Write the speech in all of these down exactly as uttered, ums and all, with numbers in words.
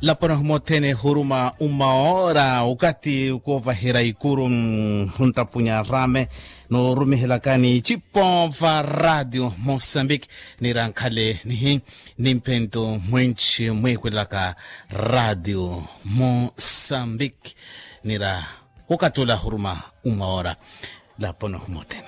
La ponahumotene huruma umaora ukati ukova hera ikuru huntapunya rame no rumihilakani chipova radio Mozambique nirankale nihi nimpento mwenchi mwekwelaka radio Mozambique nira ukatula huruma umaora la ponahumotene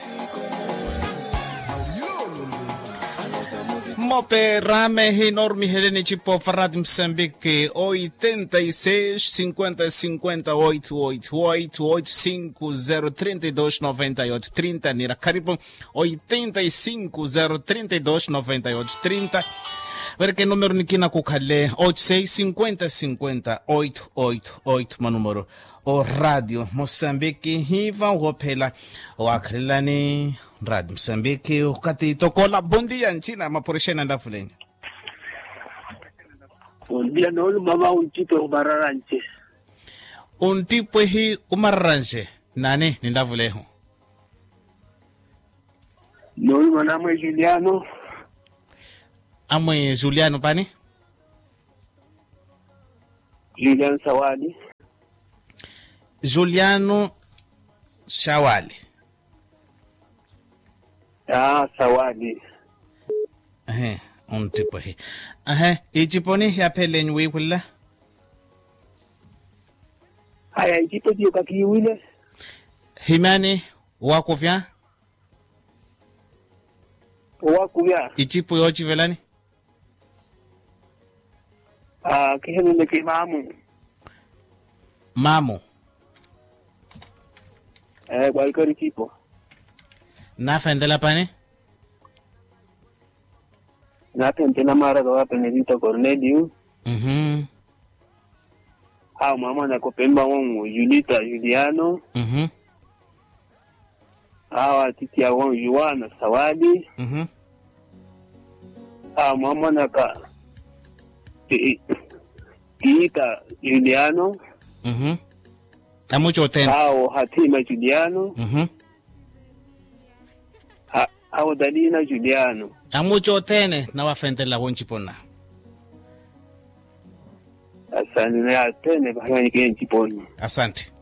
Mope rame enorme helene chipo farad Mozambique oitenta e seis cinquenta cinquenta oito oito oito oito cinco zero trinta e dois noventa e oito trinta nira karibu oitenta e cinco zero trinta e dois noventa e oito trinta perché numero nikina kukhale oitenta e seis cinquenta cinquanta oito oito oito manumero o radio Mozambique hiva wopela wakhlani Radio Mozambique ukati tokola bondia nchina maporeshena ndafuleni. Bondia no mama un tipo umararanje. Un tipo hi umararanje nani nindavuleho. No manamo Juliano. Amwe Juliano pani? Juliano Sawali. Juliano Shawali. Ah, Sawadi. Eh, un tipo hi. Eh, ijiponi ya pele nywe kula. Haya ijipo dio kakiwile. Himani wako vya? Wako vya. Ijipo yochi velani? Ah, kihenu neke mamu. Mamu. Eh, walkari tipo. Nafendela pani? Napendela mara kwa Benedito Cornelio. Mhm. Hao mama na kopemba wangu Julita Juliano. Mhm. Hao titia wangu Juana Sawadi. Mhm. Hao mama na ka Kiita Juliano. Mhm. Amucho tena. Hao Hatima Juliano. Mhm. Hao Dalina Juliano. Amucho tene na wafendela wonchipona. Asante na tene bahani kenchi poni. Asante.